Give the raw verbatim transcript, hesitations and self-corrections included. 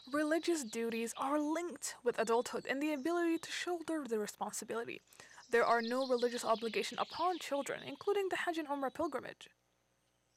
Religious duties are linked with adulthood and the ability to shoulder the responsibility. There are no religious obligation upon children, including the Hajj and Umrah pilgrimage.